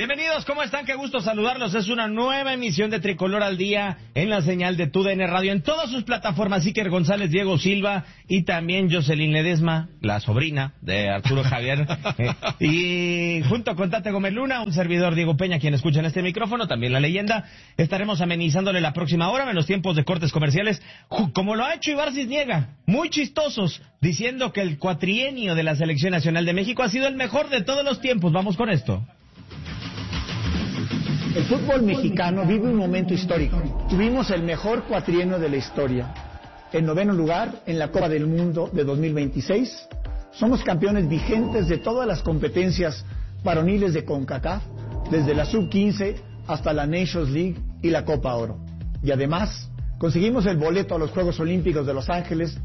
Bienvenidos, ¿cómo están? Qué gusto saludarlos. Es una nueva emisión de Tricolor al Día en la señal de TUDN Radio, en todas sus plataformas. Iker González, Diego Silva y también Jocelyn Ledesma, la sobrina de Arturo Javier. Y junto con Tate Gómez Luna, un servidor Diego Peña, quien escucha en este micrófono, también la leyenda. Estaremos amenizándole la próxima hora en los tiempos de cortes comerciales, como lo ha hecho Ibar Cisniega, muy chistosos, diciendo que el cuatrienio de la Selección Nacional de México ha sido el mejor de todos los tiempos. Vamos con esto. El fútbol mexicano vive un momento histórico. Tuvimos el mejor cuatrienio de la historia. En 9º lugar en la Copa del Mundo de 2026. Somos campeones vigentes de todas las competencias varoniles de CONCACAF, desde la Sub-15 hasta la Nations League y la Copa Oro. Y además, conseguimos el boleto a los Juegos Olímpicos de Los Ángeles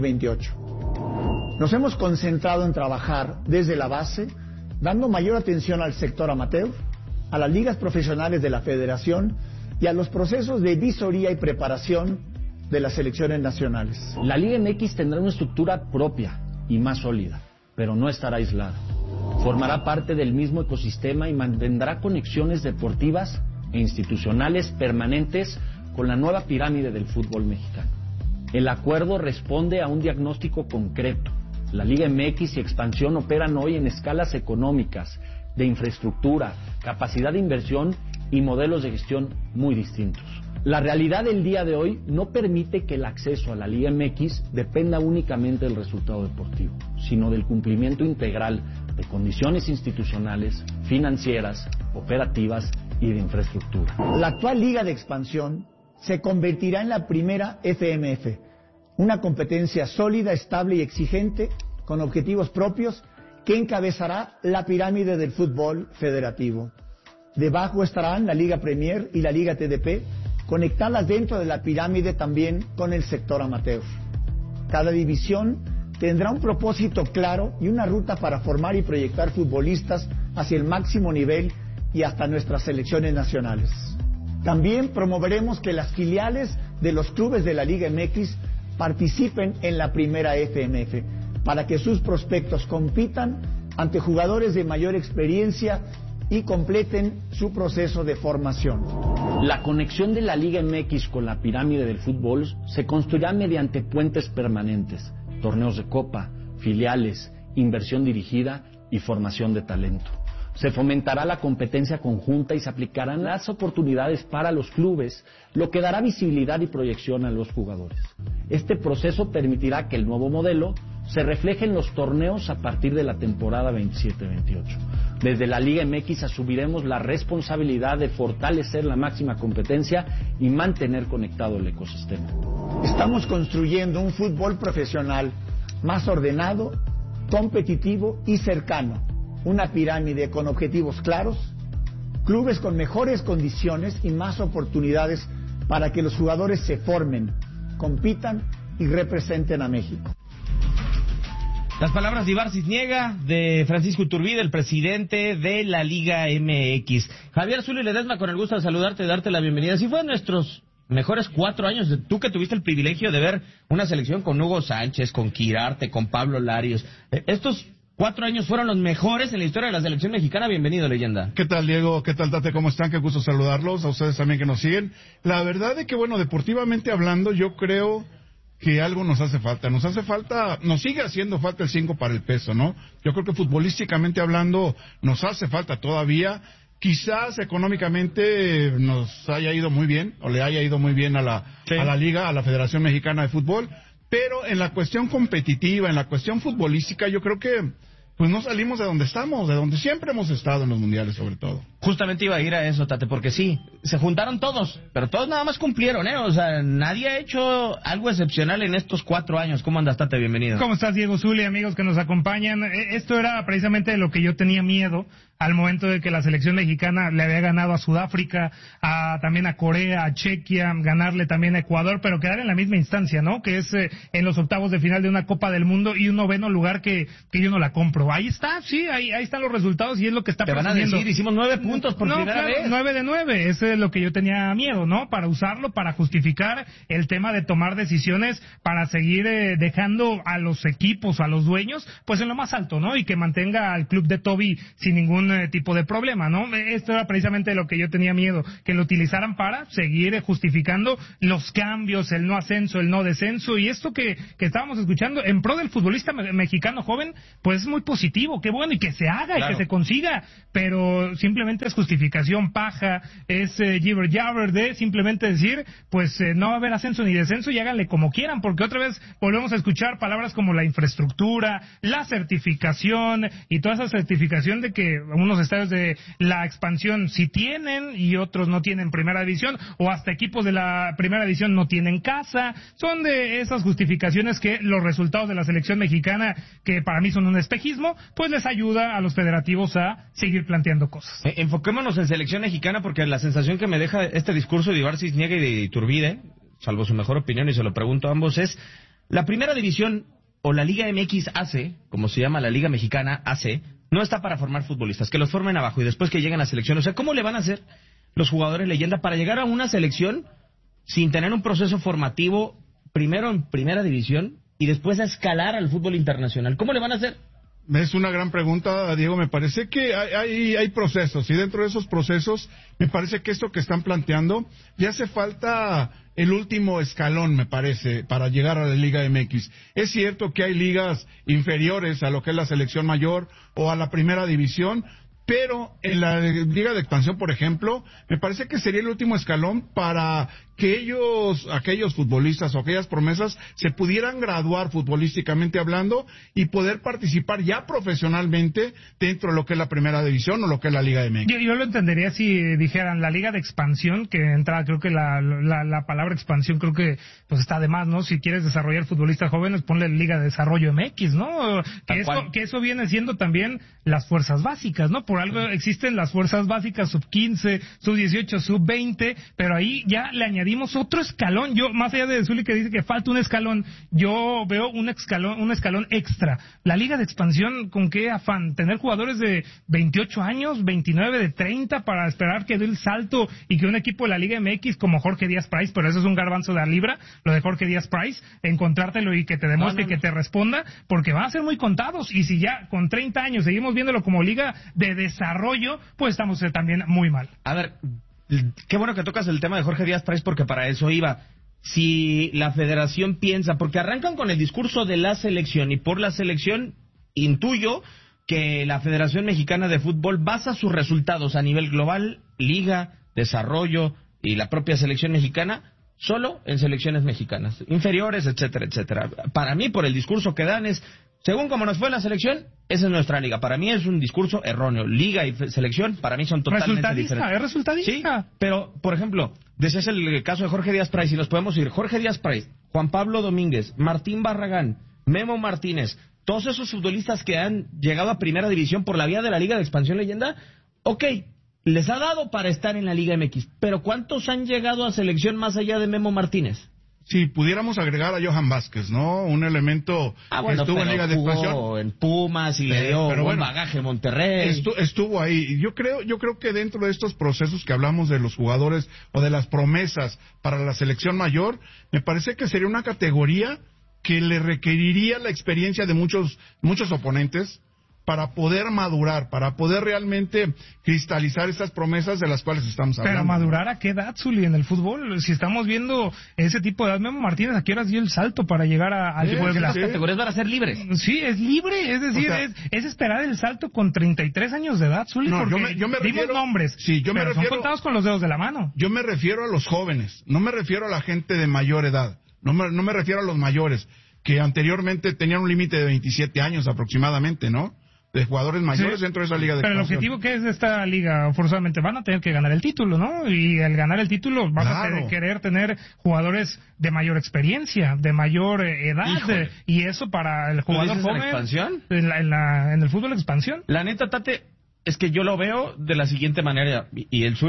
2028. Nos hemos concentrado en trabajar desde la base, dando mayor atención al sector amateur, a las ligas profesionales de la federación y a los procesos de visoría y preparación de las selecciones nacionales. La Liga MX tendrá una estructura propia y más sólida, pero no estará aislada. Formará parte del mismo ecosistema y mantendrá conexiones deportivas e institucionales permanentes con la nueva pirámide del fútbol mexicano. El acuerdo responde a un diagnóstico concreto. La Liga MX y Expansión operan hoy en escalas económicas, de infraestructura, capacidad de inversión y modelos de gestión muy distintos. La realidad del día de hoy no permite que el acceso a la Liga MX dependa únicamente del resultado deportivo, sino del cumplimiento integral de condiciones institucionales, financieras, operativas y de infraestructura. La actual Liga de Expansión se convertirá en la primera FMF, una competencia sólida, estable y exigente, con objetivos propios, que encabezará la pirámide del fútbol federativo. Debajo estarán la Liga Premier y la Liga TDP, conectadas dentro de la pirámide también con el sector amateur. Cada división tendrá un propósito claro y una ruta para formar y proyectar futbolistas hacia el máximo nivel y hasta nuestras selecciones nacionales. También promoveremos que las filiales de los clubes de la Liga MX participen en la primera FMF, para que sus prospectos compitan ante jugadores de mayor experiencia y completen su proceso de formación. La conexión de la Liga MX con la pirámide del fútbol se construirá mediante puentes permanentes, torneos de copa, filiales, inversión dirigida y formación de talento. Se fomentará la competencia conjunta y se aplicarán las oportunidades para los clubes, lo que dará visibilidad y proyección a los jugadores. Este proceso permitirá que el nuevo modelo se refleje en los torneos a partir de la temporada 27-28. Desde la Liga MX asumiremos la responsabilidad de fortalecer la máxima competencia y mantener conectado el ecosistema. Estamos construyendo un fútbol profesional más ordenado, competitivo y cercano. Una pirámide con objetivos claros, clubes con mejores condiciones y más oportunidades para que los jugadores se formen, compitan y representen a México. Las palabras de Ibar Cisniega, de Francisco Iturbide, el presidente de la Liga MX. Javier Zuli Ledesma, con el gusto de saludarte y darte la bienvenida. Si fue nuestros mejores 4 años, tú que tuviste el privilegio de ver una selección con Hugo Sánchez, con Quirarte, con Pablo Larios. Estos 4 años fueron los mejores en la historia de la selección mexicana. Bienvenido, leyenda. ¿Qué tal, Diego? ¿Qué tal, Tate? ¿Cómo están? Qué gusto saludarlos. A ustedes también que nos siguen. La verdad es que, bueno, deportivamente hablando, yo creo que algo nos hace falta, nos sigue haciendo falta el 5 para el peso, ¿no? Yo creo que futbolísticamente hablando nos hace falta todavía, quizás económicamente nos haya ido muy bien, o le haya ido muy bien a la Liga, a la Federación Mexicana de Fútbol, pero en la cuestión competitiva, en la cuestión futbolística, yo creo que pues no salimos de donde estamos, de donde siempre hemos estado en los mundiales sobre todo. Justamente iba a ir a eso, Tate, porque sí, se juntaron todos, pero todos nada más cumplieron, ¿eh? O sea, nadie ha hecho algo excepcional en estos 4 años. ¿Cómo andas, Tate? Bienvenido. ¿Cómo estás, Diego Zuli, amigos que nos acompañan? Esto era precisamente de lo que yo tenía miedo al momento de que la selección mexicana le había ganado a Sudáfrica, también a Corea, a Chequia, ganarle también a Ecuador, pero quedar en la misma instancia, ¿no? Que es en los octavos de final de una Copa del Mundo y un 9º lugar que yo no la compro. Ahí está, sí, ahí están los resultados y es lo que está presumiendo. Te van a decir, hicimos 9 puntos. puntos por primera vez. 9 de 9, eso es lo que yo tenía miedo, ¿no? Para usarlo, para justificar el tema de tomar decisiones, para seguir dejando a los equipos, a los dueños, pues en lo más alto, ¿no? Y que mantenga al club de Toby sin ningún tipo de problema, ¿no? Esto era precisamente lo que yo tenía miedo, que lo utilizaran para seguir justificando los cambios, el no ascenso, el no descenso, y esto que estábamos escuchando en pro del futbolista mexicano joven, pues es muy positivo, qué bueno, y que se haga, claro, y que se consiga, pero simplemente es justificación paja, es jibber jabber de simplemente decir, pues no va a haber ascenso ni descenso y háganle como quieran, porque otra vez volvemos a escuchar palabras como la infraestructura, la certificación y toda esa certificación de que unos estadios de la expansión sí tienen y otros no tienen primera división, o hasta equipos de la primera división no tienen casa. Son de esas justificaciones que los resultados de la selección mexicana, que para mí son un espejismo, pues les ayuda a los federativos a seguir planteando cosas. Enfoquémonos en selección mexicana, porque la sensación que me deja este discurso de Ibar Cisniega y de Iturbide, salvo su mejor opinión, y se lo pregunto a ambos, es la primera división o la Liga MX AC, como se llama la Liga Mexicana AC, no está para formar futbolistas, que los formen abajo y después que lleguen a selección. O sea, ¿cómo le van a hacer los jugadores leyenda para llegar a una selección sin tener un proceso formativo primero en primera división y después a escalar al fútbol internacional? ¿Cómo le van a hacer? Es una gran pregunta, Diego. Me parece que hay procesos, y dentro de esos procesos me parece que esto que están planteando ya hace falta el último escalón, me parece, para llegar a la Liga MX. Es cierto que hay ligas inferiores a lo que es la selección mayor o a la primera división, pero en la Liga de Expansión, por ejemplo, me parece que sería el último escalón para que aquellos futbolistas o aquellas promesas se pudieran graduar futbolísticamente hablando y poder participar ya profesionalmente dentro de lo que es la primera división o lo que es la Liga MX. Yo lo entendería si dijeran la Liga de Expansión, que entra, creo que la palabra expansión creo que pues está de más, ¿no? Si quieres desarrollar futbolistas jóvenes, ponle Liga de Desarrollo MX, ¿no? Que eso viene siendo también las fuerzas básicas, ¿no? Por algo existen las fuerzas básicas sub-15, sub-18, sub-20, pero ahí ya le añadimos otro escalón. Yo, más allá de Zuli que dice que falta un escalón, yo veo un escalón extra. La Liga de Expansión, ¿con qué afán? Tener jugadores de 28 años, 29, de 30 para esperar que dé el salto y que un equipo de la Liga MX como Jorge Díaz Price, pero eso es un garbanzo de la libra, lo de Jorge Díaz Price, encontrártelo y que te demuestre y que te responda, porque van a ser muy contados, y si ya con 30 años seguimos viéndolo como liga de desarrollo, pues estamos también muy mal. A ver, qué bueno que tocas el tema de Jorge Díaz Price, porque para eso iba. Si la federación piensa, porque arrancan con el discurso de la selección, y por la selección intuyo que la Federación Mexicana de Fútbol basa sus resultados a nivel global, liga, desarrollo y la propia selección mexicana, solo en selecciones mexicanas, inferiores, etcétera, etcétera. Para mí, por el discurso que dan es, según como nos fue la selección, esa es nuestra liga. Para mí es un discurso erróneo. Liga y selección, para mí son totalmente diferentes. Es resultadista. Sí, pero, por ejemplo, decías el caso de Jorge Díaz Price, y nos podemos ir. Jorge Díaz Price, Juan Pablo Domínguez, Martín Barragán, Memo Martínez, todos esos futbolistas que han llegado a primera división por la vía de la Liga de Expansión Leyenda, ok, les ha dado para estar en la Liga MX, pero ¿cuántos han llegado a selección más allá de Memo Martínez? Sí, pudiéramos agregar a Johan Vázquez, ¿no? Un elemento que estuvo en Liga de Expansión, en Pumas y le dio buen bagaje Monterrey. Estuvo ahí. Yo creo que dentro de estos procesos que hablamos de los jugadores o de las promesas para la selección mayor, me parece que sería una categoría que le requeriría la experiencia de muchos oponentes para poder madurar, para poder realmente cristalizar esas promesas de las cuales estamos hablando. Pero madurar, ¿a qué edad, Zuli, en el fútbol? Si estamos viendo ese tipo de edad, Memo Martínez, ¿a qué horas dio el salto para llegar al Puebla? Las categorías van a ser libres. Sí, es libre, es decir, es esperar el salto con 33 años de edad, Zuli, porque yo me refiero, dimos nombres, pero son contados con los dedos de la mano. Yo me refiero a los jóvenes, no me refiero a la gente de mayor edad, no me refiero a los mayores, que anteriormente tenían un límite de 27 años aproximadamente, ¿no? De jugadores mayores dentro de esa liga de Pero expansión. el objetivo que es de esta liga, forzosamente van a tener que ganar el título, ¿no? Y al ganar el título van a querer tener jugadores de mayor experiencia, de mayor edad, y eso para el jugador joven. ¿En expansión? En el fútbol de expansión. La neta, Tate, es que yo lo veo de la siguiente manera, y el Zuli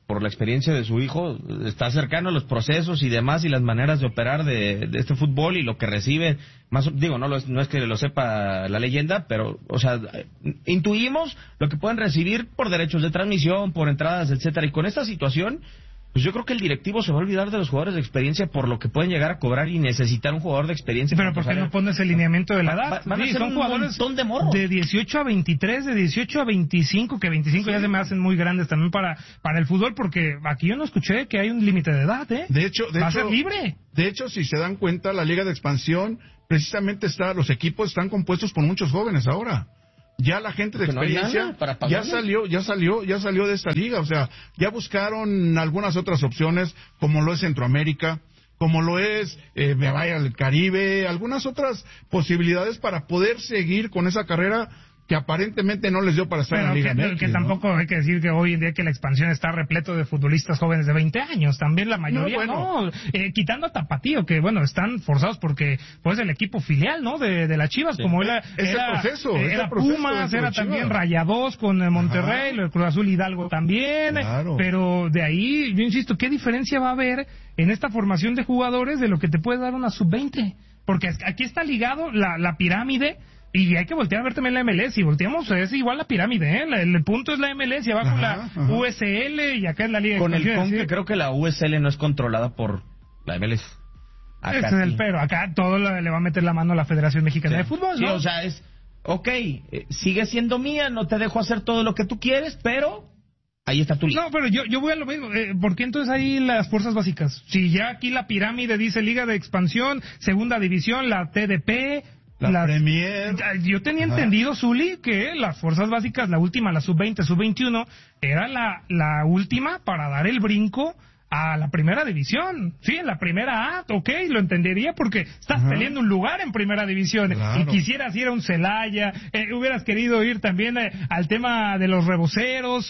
por la experiencia de su hijo, está cercano a los procesos y demás y las maneras de operar de este fútbol y lo que recibe, no es que lo sepa la leyenda, pero, o sea, intuimos lo que pueden recibir por derechos de transmisión, por entradas, etcétera, y con esta situación, pues yo creo que el directivo se va a olvidar de los jugadores de experiencia por lo que pueden llegar a cobrar y necesitar un jugador de experiencia. Pero ¿por qué no pones el lineamiento de la edad? Van a ser son un jugadores montón de morros. De 18 a 23, de 18 a 25, que 25 ya se me hacen muy grandes también para el fútbol, porque aquí yo no escuché que hay un límite de edad, ¿eh? De hecho, va a ser libre. De hecho, si se dan cuenta, la Liga de Expansión, precisamente los equipos están compuestos por muchos jóvenes ahora. Ya la gente de experiencia ya salió de esta liga, o sea, ya buscaron algunas otras opciones, como lo es Centroamérica, como lo es el Caribe, algunas otras posibilidades para poder seguir con esa carrera que aparentemente no les dio para estar en la Liga MX, que tampoco hay que decir que hoy en día que la expansión está repleto de futbolistas jóvenes de 20 años, también la mayoría quitando a Tapatío, que bueno, están forzados porque pues el equipo filial, ¿no? De las Chivas, como era Pumas, era también Rayados con Monterrey, el Cruz Azul Hidalgo también, pero de ahí, yo insisto, ¿qué diferencia va a haber en esta formación de jugadores de lo que te puede dar una sub-20? Porque aquí está ligado la pirámide. Y hay que voltear a ver también la MLS. Si volteamos, es igual la pirámide, ¿eh? El punto es la MLS y abajo la USL y acá es la Liga. Con el que creo que la USL no es controlada por la MLS. Ese es el pero. Acá todo le va a meter la mano a la Federación Mexicana de Fútbol, ¿no? Sí, o sea, sigue siendo mía, no te dejo hacer todo lo que tú quieres, pero ahí está tu liga. No, pero yo voy a lo mismo. ¿Por qué entonces ahí las fuerzas básicas? Si ya aquí la pirámide dice Liga de Expansión, Segunda División, la TDP... La Premier. Yo tenía entendido, Zuli, que las fuerzas básicas, la última, la sub-20, sub-21, era la última para dar el brinco a la primera división. Sí, en la primera A, lo entendería porque estás peleando un lugar en primera división. Claro. Y quisieras ir a un Celaya, hubieras querido ir también al tema de los reboceros,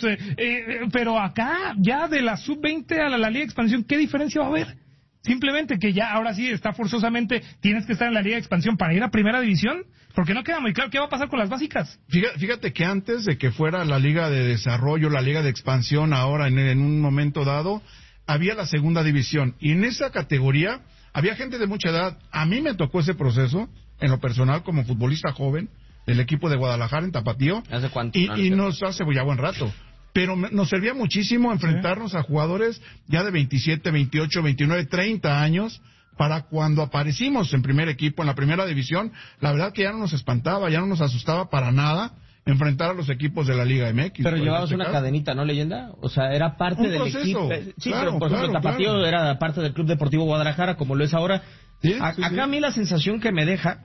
pero acá, ya de la sub-20 a la Liga de Expansión, ¿qué diferencia va a haber? Simplemente que ya ahora sí está forzosamente, tienes que estar en la Liga de Expansión para ir a Primera División, porque no queda muy claro qué va a pasar con las básicas. Fíjate que antes de que fuera la Liga de Desarrollo, la Liga de Expansión, ahora en un momento dado, había la Segunda División, y en esa categoría había gente de mucha edad. A mí me tocó ese proceso, en lo personal, como futbolista joven, del equipo de Guadalajara en Tapatío. ¿Hace cuánto? Y nos hace ya buen rato. Pero nos servía muchísimo enfrentarnos a jugadores ya de 27, 28, 29, 30 años, para cuando aparecimos en primer equipo, en la primera división, la verdad que ya no nos espantaba, ya no nos asustaba para nada enfrentar a los equipos de la Liga MX. Pero llevabas una cadenita, ¿no, leyenda? O sea, era parte del equipo. Sí, claro, pero por ejemplo, Tapatío era parte del Club Deportivo Guadalajara, como lo es ahora. Acá a mí la sensación que me deja,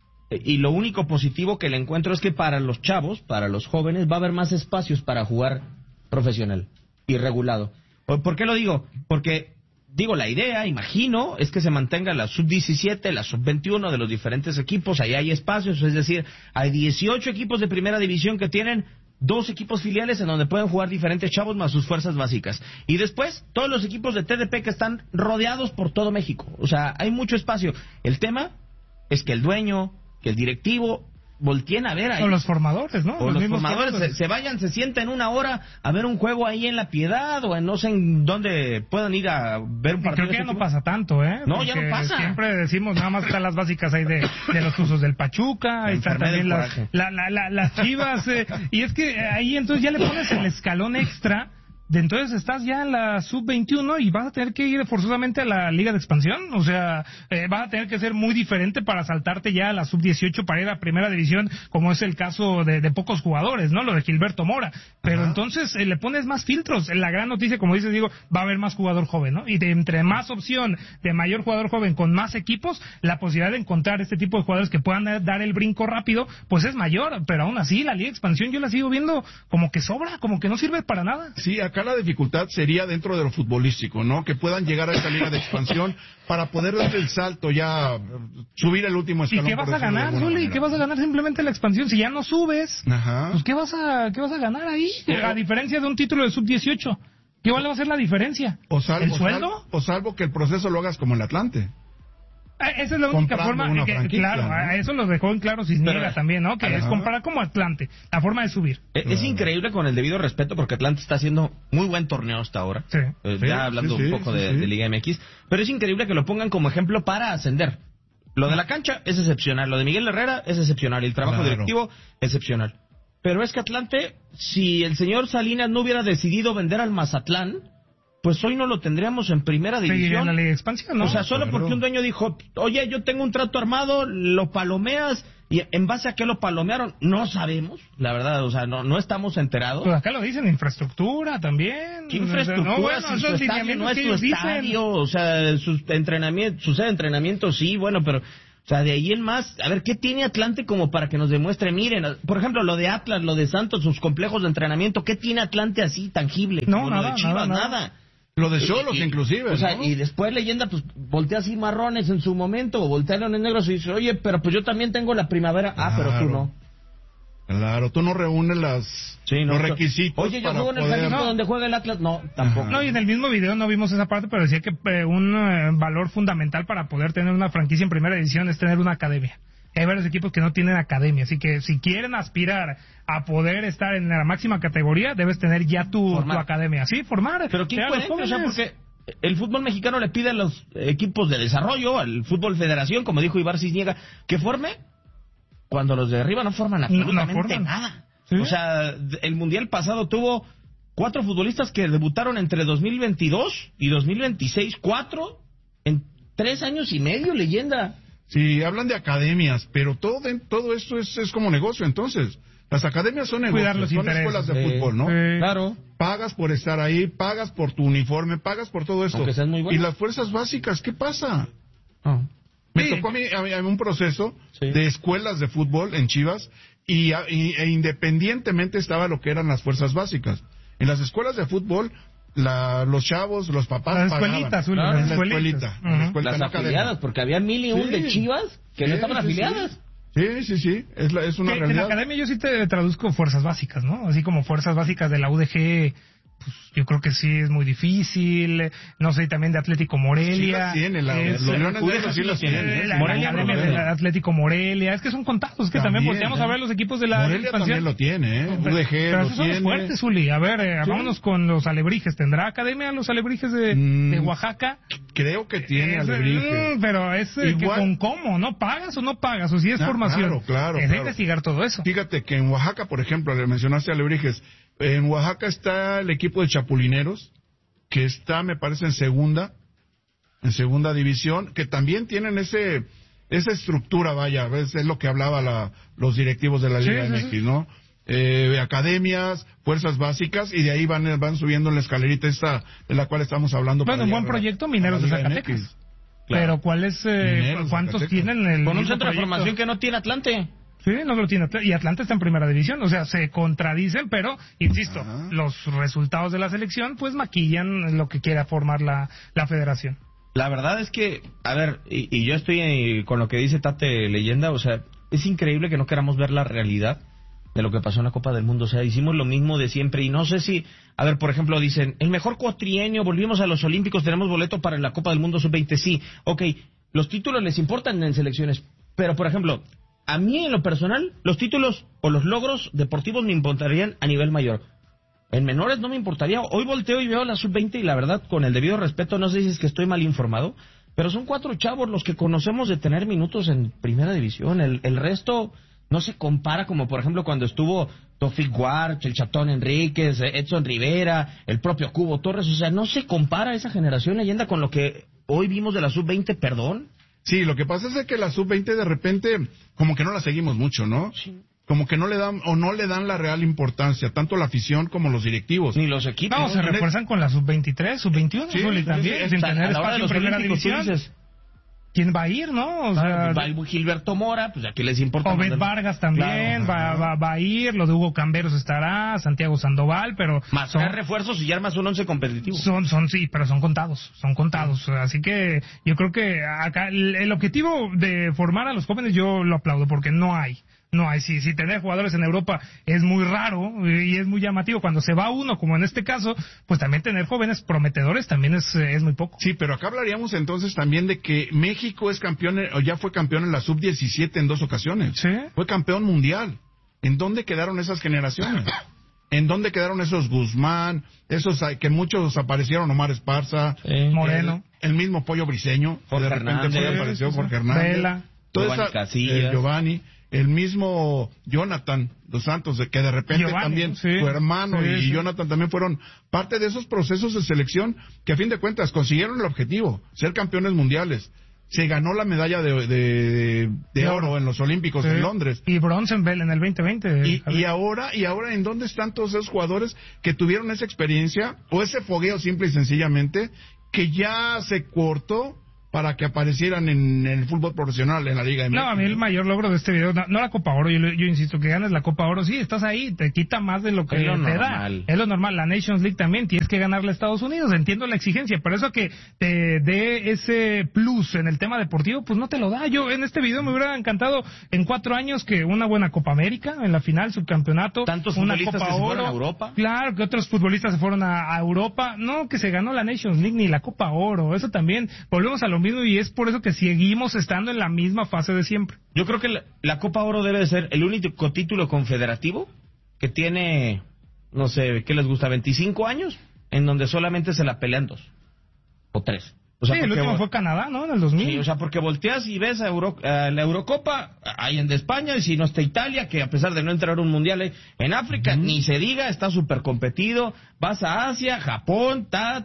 y lo único positivo que le encuentro es que para los chavos, para los jóvenes, va a haber más espacios para jugar profesional y regulado. ¿Por qué lo digo? Porque, la idea, imagino, es que se mantenga la sub-17, la sub-21 de los diferentes equipos, ahí hay espacios, es decir, hay 18 equipos de primera división que tienen 2 equipos filiales en donde pueden jugar diferentes chavos más sus fuerzas básicas. Y después, todos los equipos de TDP que están rodeados por todo México. O sea, hay mucho espacio. El tema es que el dueño, que el directivo volteen a ver ahí. O los formadores, ¿no? O los formadores se vayan, se sienten una hora a ver un juego ahí en La Piedad o en no sé en dónde puedan ir a ver un partido. Creo que ya no pasa tanto, ¿eh? No, ya no pasa. Siempre decimos, nada más están las básicas ahí de los usos del Pachuca, ahí están también las Chivas, y es que ahí entonces ya le pones el escalón extra. Entonces estás ya en la sub-21 y vas a tener que ir forzosamente a la Liga de Expansión. O sea, vas a tener que ser muy diferente para saltarte ya a la sub-18 para ir a Primera División, como es el caso de pocos jugadores, ¿no? Lo de Gilberto Mora. Pero entonces le pones más filtros. La gran noticia, como dices, va a haber más jugador joven, ¿no? Y entre más opción de mayor jugador joven con más equipos, la posibilidad de encontrar este tipo de jugadores que puedan dar el brinco rápido, pues es mayor. Pero aún así, la Liga de Expansión yo la sigo viendo como que sobra, como que no sirve para nada. Sí, acá la dificultad sería dentro de lo futbolístico, ¿no? Que puedan llegar a esa Liga de Expansión para poder dar el salto, ya subir el último escalón. ¿Y qué vas a ganar, Zuli? ¿Qué vas a ganar simplemente la expansión? Si ya no subes, pues ¿qué vas a ganar ahí? A diferencia de un título de sub-18, ¿qué va a ser la diferencia? ¿El sueldo? O salvo que el proceso lo hagas como el Atlante. Esa es la única comprando forma una que, franquicia, claro, ¿no? a eso lo dejó en claro Cisniega también, ¿no? Que es comparar como Atlante, la forma de subir. Es increíble, con el debido respeto, porque Atlante está haciendo muy buen torneo hasta ahora. Sí. Ya hablando un poco de Liga MX. Pero es increíble que lo pongan como ejemplo para ascender. Lo de la cancha es excepcional. Lo de Miguel Herrera es excepcional. El trabajo directivo, excepcional. Pero es que Atlante, si el señor Salinas no hubiera decidido vender al Mazatlán, pues hoy no lo tendríamos en primera división. Seguiría en la Liga de Expansión, ¿no? O sea, solo porque un dueño dijo, oye, yo tengo un trato armado, lo palomeas, y en base a qué lo palomearon, no sabemos, la verdad, o sea, no estamos enterados. Pues acá lo dicen, infraestructura también. ¿Qué infraestructura? No, bueno, Si esos su estadio no es lineamientos que su ellos estadio, o sea, su sede de entrenamiento sí, bueno, pero... O sea, de ahí en más, a ver, ¿qué tiene Atlante como para que nos demuestre? Miren, por ejemplo, lo de Atlas, lo de Santos, sus complejos de entrenamiento, ¿qué tiene Atlante así tangible? No, Como lo nada, de Chivas, nada. Lo de Xolos, inclusive, o sea, ¿no? y después Leyenda, pues, voltea así Marrones en su momento, o voltea Leones Negros y dice, oye, pero pues yo también tengo la primavera. Ah, pero tú no. Claro, tú no reúnes los requisitos. Oye, yo para juego en el poder... Jalisco donde juega el Atlas. No, tampoco. No, y en el mismo video no vimos esa parte, pero decía que un valor fundamental para poder tener una franquicia en primera división es tener una academia. Hay varios equipos que no tienen academia, así que si quieren aspirar a poder estar en la máxima categoría, debes tener ya tu academia. Sí, formar. Pero qué incoherente, o sea, porque el fútbol mexicano le pide a los equipos de desarrollo, al fútbol federación, como dijo Ibar Cisniega, que forme, cuando los de arriba no forman absolutamente nada. ¿Sí? O sea, el Mundial pasado tuvo 4 futbolistas que debutaron entre 2022 y 2026. 4 en 3 años y medio, Leyenda. Sí, hablan de academias, pero todo esto es como negocio, entonces. Las academias son negocios, son escuelas de fútbol, ¿no? Claro. Pagas por estar ahí, pagas por tu uniforme, pagas por todo esto. Aunque sean muy buenos. Y las fuerzas básicas, ¿qué pasa? Me tocó a mí un proceso de escuelas de fútbol en Chivas e independientemente estaba lo que eran las fuerzas básicas. En las escuelas de fútbol, los chavos, los papás las escuelitas, pagaban. las escuelitas. Las afiliadas, porque había 1001 de Chivas que no estaban afiliadas. Sí, es una realidad. En la academia yo sí te traduzco fuerzas básicas, ¿no? Así como fuerzas básicas de la UDG, pues yo creo que sí es muy difícil. No sé, también de Atlético Morelia. Sí las tiene, los Leones Negros sí las tienen. La academia de Atlético Morelia, es que son contados, que también volteamos a ver los equipos de la Morelia también lo tiene, UDG pero lo esos son tiene. los fuertes, Uli. A ver, vámonos con los Alebrijes. ¿Tendrá academia los Alebrijes de Oaxaca? Creo que tiene Alebrijes. Pero es que con cómo, ¿no? ¿Pagas o no pagas? O si es formación. Claro. Es de investigar todo eso. Fíjate que en Oaxaca, por ejemplo, le mencionaste a Alebrijes. En Oaxaca está el equipo de Chapulineros, que está, me parece, en segunda división, que también tienen esa estructura, vaya, es lo que hablaba los directivos de la Liga MX, ¿no? Academias, fuerzas básicas, y de ahí van subiendo en la escalerita esta de la cual estamos hablando. Bueno, un buen proyecto, Mineros de Zacatecas. Claro. Pero ¿cuántos tienen? Con un centro de formación que no tiene Atlante. Sí, no lo tiene. Y Atlante está en primera división. O sea, se contradicen, pero, insisto, los resultados de la selección, pues maquillan lo que quiera formar la federación. La verdad es que, a ver, y yo estoy con lo que dice Tate Leyenda, o sea, es increíble que no queramos ver la realidad de lo que pasó en la Copa del Mundo. O sea, hicimos lo mismo de siempre y no sé si, a ver, por ejemplo, dicen, el mejor cuatrienio, volvimos a los Olímpicos, tenemos boleto para la Copa del Mundo Sub-20. Sí, ok, los títulos les importan en selecciones, pero, por ejemplo, a mí en lo personal, los títulos o los logros deportivos me importarían a nivel mayor. En menores no me importaría. Hoy volteo y veo la sub-20 y la verdad, con el debido respeto, no sé si es que estoy mal informado, pero son 4 chavos los que conocemos de tener minutos en primera división. El resto no se compara, como por ejemplo cuando estuvo Tofik Warch, el Chatón Enríquez, Edson Rivera, el propio Cubo Torres. O sea, no se compara esa generación, Leyenda, con lo que hoy vimos de la sub-20, perdón. Sí, lo que pasa es que la sub-20 de repente como que no la seguimos mucho, ¿no? Sí. Como que no le dan la real importancia, tanto la afición como los directivos. Ni los equipos. No, se refuerzan con la sub-23, sub-21, sí, también, sin tener espacio en primera división. ¿Quién va a ir, no? O sea, va Gilberto Mora, pues aquí les importa. Obed Vargas también, claro, va a ir, lo de Hugo Camberos estará, Santiago Sandoval, pero... Más son refuerzos y ya armas un 11 competitivo. Sí, pero son contados. Así que yo creo que acá el objetivo de formar a los jóvenes yo lo aplaudo, porque no hay. No hay, si tener jugadores en Europa es muy raro y es muy llamativo. Cuando se va uno, como en este caso, pues también tener jóvenes prometedores también es muy poco. Sí, pero acá hablaríamos entonces también de que México es campeón, o ya fue campeón en la sub-17 en 2 ocasiones. Sí. Fue campeón mundial. ¿En dónde quedaron esas generaciones? ¿En dónde quedaron esos Guzmán, esos que muchos aparecieron, Omar Esparza, Moreno, el mismo Pollo Briseño, Jorge de repente Hernández, apareció Jorge Hernández, Vela, Giovanni Casillas, Giovanni, el mismo Jonathan dos Santos, que de repente Giovanni, también sí. su hermano y Sí. Jonathan también fueron parte de esos procesos de selección que a fin de cuentas consiguieron el objetivo, ser campeones mundiales. Se ganó la medalla de oro en los Olímpicos en Londres. Y bronce en el 2020. Y ahora, ¿en dónde están todos esos jugadores que tuvieron esa experiencia o ese fogueo simple y sencillamente que ya se cortó para que aparecieran en el fútbol profesional, en la Liga MX? No, a mí el mayor logro de este video, no la Copa Oro, yo insisto, que ganes la Copa Oro, sí, estás ahí, te quita más de lo que Es lo te normal. da. Es lo normal, la Nations League también, tienes que ganarle a Estados Unidos, entiendo la exigencia, pero eso que te dé ese plus en el tema deportivo, pues no te lo da. Yo en este video me hubiera encantado en 4 años que una buena Copa América, en la final, subcampeonato, tantos una futbolistas Copa que se fueron Oro. a Europa. Claro, que otros futbolistas se fueron a Europa, no, que se ganó la Nations League ni la Copa Oro, eso también, volvemos a lo mismo y es por eso que seguimos estando en la misma fase de siempre. Yo creo que la Copa Oro debe de ser el único título confederativo que tiene, no sé, ¿qué les gusta? 25 años, en donde solamente se la pelean 2 o 3. O sea, sí, el último fue Canadá, ¿no? En el 2000. Sí, o sea, porque volteas y ves a la Eurocopa, hay en de España, y si no está Italia, que a pesar de no entrar a un mundial en África, ni se diga, está súper competido. Vas a Asia, Japón,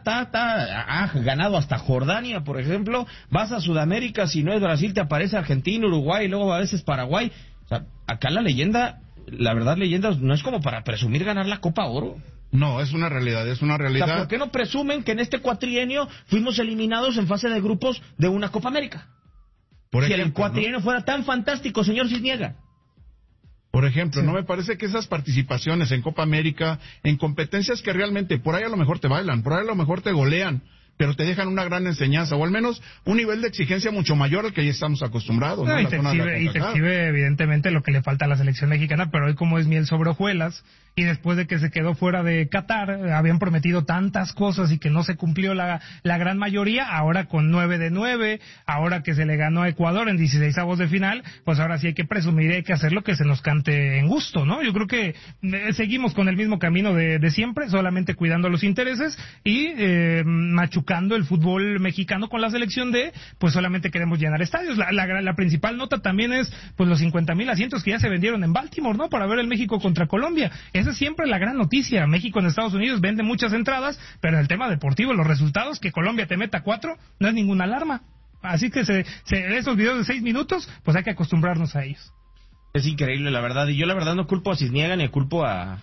ha ganado hasta Jordania, por ejemplo. Vas a Sudamérica, si no es Brasil, te aparece Argentina, Uruguay, y luego a veces Paraguay. O sea, acá la verdad, leyenda no es como para presumir ganar la Copa Oro. No, es una realidad, es una realidad. O sea, ¿por qué no presumen que en este cuatrienio fuimos eliminados en fase de grupos de una Copa América? Por si ejemplo, el cuatrienio fuera tan fantástico, señor Cisniega. Por ejemplo, no me parece que esas participaciones en Copa América, en competencias que realmente por ahí a lo mejor te bailan, por ahí a lo mejor te golean, pero te dejan una gran enseñanza, o al menos un nivel de exigencia mucho mayor al que ya estamos acostumbrados. No, y te exhibe evidentemente lo que le falta a la selección mexicana, pero hoy como es miel sobre hojuelas, y después de que se quedó fuera de Qatar, habían prometido tantas cosas y que no se cumplió la gran mayoría, ahora con 9 de 9, ahora que se le ganó a Ecuador en 16avos de final, pues ahora sí hay que presumir y hay que hacer lo que se nos cante en gusto, ¿no? Yo creo que seguimos con el mismo camino de siempre, solamente cuidando los intereses y machucando el fútbol mexicano con la selección pues solamente queremos llenar estadios. La principal nota también es pues los 50,000 asientos que ya se vendieron en Baltimore, ¿no? Para ver el México contra Colombia. Esa es siempre la gran noticia. México en Estados Unidos vende muchas entradas, pero en el tema deportivo, los resultados, que Colombia te meta 4, no es ninguna alarma. Así que esos videos de 6 minutos, pues hay que acostumbrarnos a ellos. Es increíble, la verdad. Y yo la verdad no culpo a Cisniega ni culpo a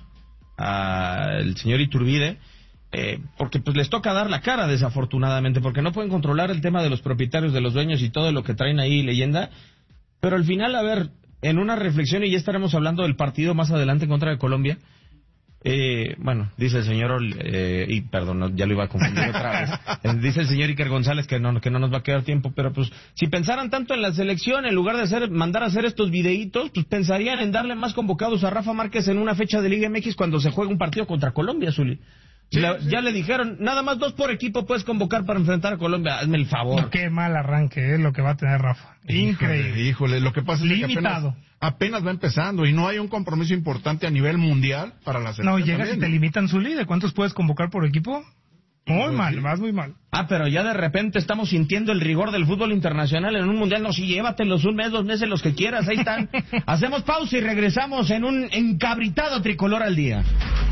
el señor Iturbide, porque pues les toca dar la cara, desafortunadamente, porque no pueden controlar el tema de los propietarios, de los dueños y todo lo que traen ahí, leyenda. Pero al final, a ver, en una reflexión, y ya estaremos hablando del partido más adelante en contra de Colombia, bueno, dice el señor, y perdón, ya lo iba a confundir otra vez, dice el señor Iker González que no nos va a quedar tiempo, pero pues si pensaran tanto en la selección, en lugar de mandar a hacer estos videitos, pues pensarían en darle más convocados a Rafa Márquez en una fecha de Liga MX cuando se juega un partido contra Colombia, Zuli. Sí. Ya le dijeron, nada más 2 por equipo puedes convocar para enfrentar a Colombia, hazme el favor. Qué mal arranque es lo que va a tener Rafa. Increíble. Híjole, lo que pasa es que apenas va empezando y no hay un compromiso importante a nivel mundial para la selección. No, llegas y te limitan su líder. ¿Cuántos puedes convocar por equipo? Muy mal, vas muy mal. Pero ya de repente estamos sintiendo el rigor del fútbol internacional en un mundial. No, sí, llévatelos 1 mes, 2 meses, los que quieras, ahí están. Hacemos pausa y regresamos en un encabritado tricolor al día.